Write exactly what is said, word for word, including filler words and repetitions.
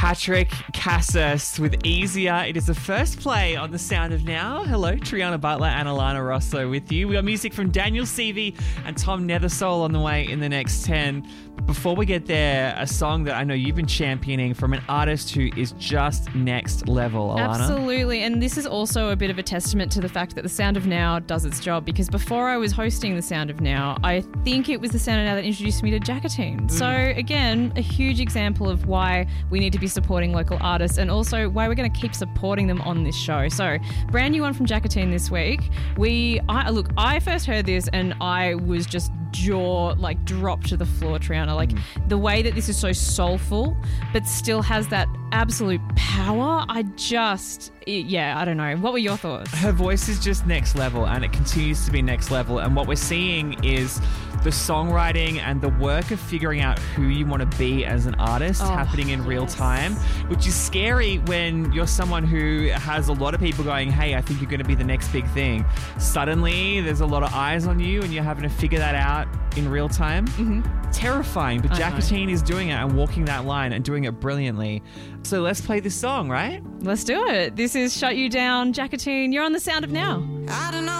Patrick Cassis with Easier. It is the first play on The Sound of Now. Hello, Triana Butler and Alana Rosso with you. We got music from Daniel Seavey and Tom Nethersole on the way in the next ten. But before we get there, a song that I know you've been championing from an artist who is just next level, Alana. Absolutely, and this is also a bit of a testament to the fact that The Sound of Now does its job, because before I was hosting The Sound of Now, I think it was The Sound of Now that introduced me to Jacquatine. Mm. So again, a huge example of why we need to be supporting local artists and also why we're going to keep supporting them on this show. So brand new one from Jacquatine this week. We, I, look, I first heard this and I was just jaw like dropped to the floor, Triana. Like mm. the way that this is so soulful but still has that absolute power. I just, yeah, I don't know. What were your thoughts? Her voice is just next level and it continues to be next level. And what we're seeing is the songwriting and the work of figuring out who you want to be as an artist oh, happening in yes. real time, which is scary when you're someone who has a lot of people going, hey, I think you're going to be the next big thing. Suddenly there's a lot of eyes on you and you're having to figure that out in real time. Mm-hmm. Terrifying, but Jacquatine is doing it and walking that line and doing it brilliantly. So let's play this song, right? Let's do it. This is Shut You Down, Jacquatine. You're on The Sound of Now. I don't know